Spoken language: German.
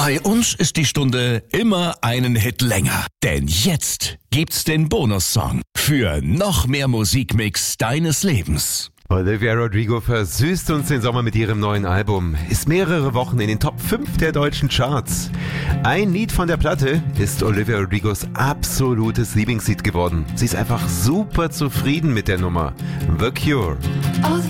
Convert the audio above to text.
Bei uns ist die Stunde immer einen Hit länger. Denn jetzt gibt's den Bonussong für noch mehr Musikmix deines Lebens. Olivia Rodrigo versüßt uns den Sommer mit ihrem neuen Album, ist mehrere Wochen in den Top 5 der deutschen Charts. Ein Lied von der Platte ist Olivia Rodrigos absolutes Lieblingslied geworden. Sie ist einfach super zufrieden mit der Nummer. The Cure. Oh,